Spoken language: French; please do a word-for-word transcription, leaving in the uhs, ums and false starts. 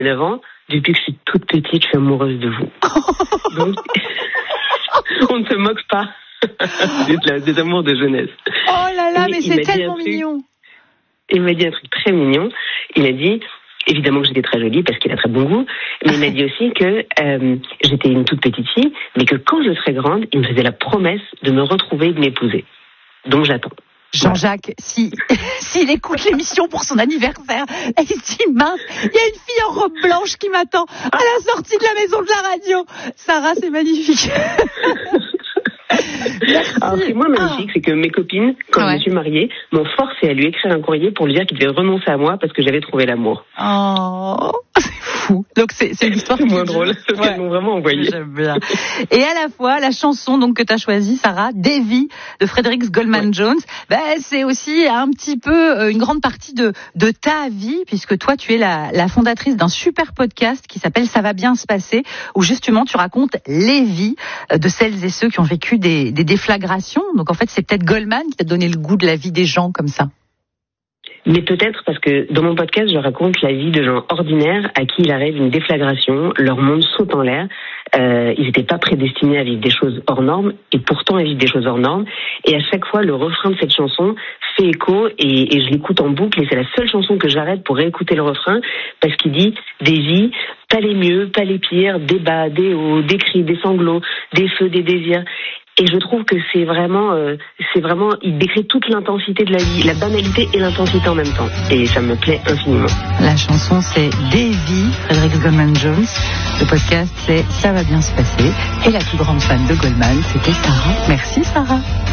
neuf ans, depuis que je suis toute petite, je suis amoureuse de vous. Donc, on ne se moque pas des amours de jeunesse. Oh là là, mais il c'est tellement mignon. Il m'a dit un truc très mignon. Il m'a dit, évidemment que j'étais très jolie parce qu'il a très bon goût, mais il m'a dit aussi que euh, j'étais une toute petite fille, mais que quand je serais grande, il me faisait la promesse de me retrouver et de m'épouser. Donc j'attends. Jean-Jacques, si s'il écoute l'émission pour son anniversaire, il se dit mince, il y a une fille en robe blanche qui m'attend à la sortie de la maison de la radio. Sarah, c'est magnifique. Alors, ce qui est moins magnifique, ah. c'est que mes copines, quand ouais. je me suis mariée, m'ont forcé à lui écrire un courrier pour lui dire qu'il devait renoncer à moi parce que j'avais trouvé l'amour. Oh, c'est fou. Donc c'est, c'est une histoire c'est moins drôle, parce ouais. qu'elles m'ont vraiment envoyé. J'aime bien. Et à la fois, la chanson donc que tu as choisie, Sarah, Davy, de Fredericks Goldman ouais. Jones, bah, c'est aussi un petit peu une grande partie de, de ta vie, puisque toi, tu es la, la fondatrice d'un super podcast qui s'appelle Ça va bien se passer, où justement tu racontes les vies de celles et ceux qui ont vécu des, des déflagrations. Donc en fait, c'est peut-être Goldman qui t'a donné le goût de la vie des gens comme ça. Mais peut-être parce que dans mon podcast, je raconte la vie de gens ordinaires à qui il arrive une déflagration, leur monde saute en l'air, euh, ils n'étaient pas prédestinés à vivre des choses hors normes et pourtant ils vivent des choses hors normes. Et à chaque fois, le refrain de cette chanson fait écho et, et je l'écoute en boucle et c'est la seule chanson que j'arrête pour réécouter le refrain parce qu'il dit des vies, pas les mieux, pas les pires, des bas, des hauts, des cris, des sanglots, des feux, des désirs. Et je trouve que c'est vraiment, euh, c'est vraiment, il décrit toute l'intensité de la vie, la banalité et l'intensité en même temps. Et ça me plaît infiniment. La chanson, c'est Davy, Fredericks Goldman Jones. Le podcast, c'est Ça va bien se passer. Et la plus grande fan de Goldman, c'était Sarah. Merci Sarah.